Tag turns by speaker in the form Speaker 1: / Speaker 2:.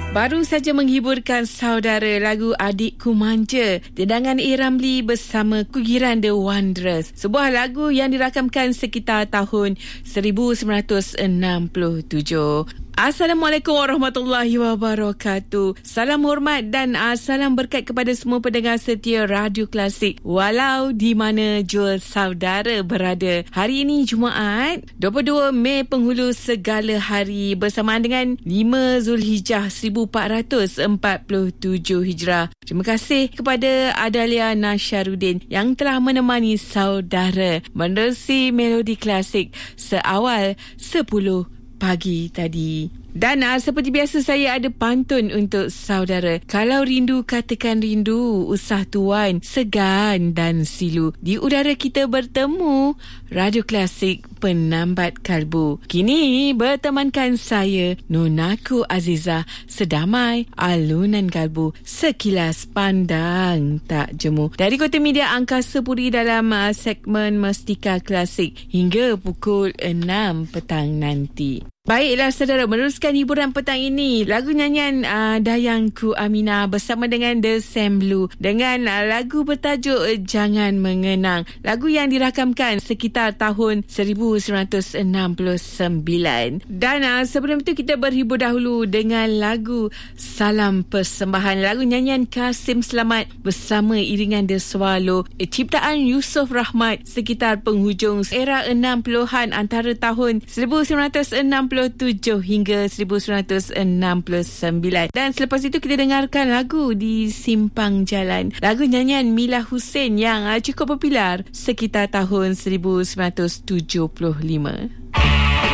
Speaker 1: Baru saja menghiburkan saudara lagu Adikku Manja, Dedangan A. Ramli bersama Kugiran The Wanderers. Sebuah lagu yang dirakamkan sekitar tahun 1967. Assalamualaikum warahmatullahi wabarakatuh. Salam hormat dan salam berkat kepada semua pendengar setia Radio Klasik, walau di mana jua saudara berada. Hari ini Jumaat 22 Mei Penghulu Segala Hari bersamaan dengan 5 Zulhijjah 1447 Hijrah. Terima kasih kepada Adalia Nasharuddin yang telah menemani saudara menerusi melodi klasik seawal 10 pagi tadi. Dan seperti biasa saya ada pantun untuk saudara. Kalau rindu katakan rindu, usah tuan, segan dan silu. Di udara kita bertemu, Radio Klasik penambat kalbu. Kini bertemankan saya, Nonaku Aziza, sedamai alunan kalbu, sekilas pandang tak jemu. Dari Kota Media Angkasa Puri dalam segmen Mestika Klasik hingga pukul 6 petang nanti. Baiklah saudara, meneruskan hiburan petang ini, lagu nyanyian Dayangku Aminah bersama dengan The Sam Blue dengan lagu bertajuk Jangan Mengenang. Lagu yang dirakamkan sekitar tahun 1969. Dan sebelum itu kita berhibur dahulu dengan lagu Salam Persembahan, lagu nyanyian Kasim Selamat bersama iringan The Swallow, ciptaan Yusof Rahmat sekitar penghujung era 60-an antara tahun 1967 hingga 1969. Dan selepas itu kita dengarkan lagu Di Simpang Jalan, lagu nyanyian Mila Hussein yang cukup popular sekitar tahun 1975.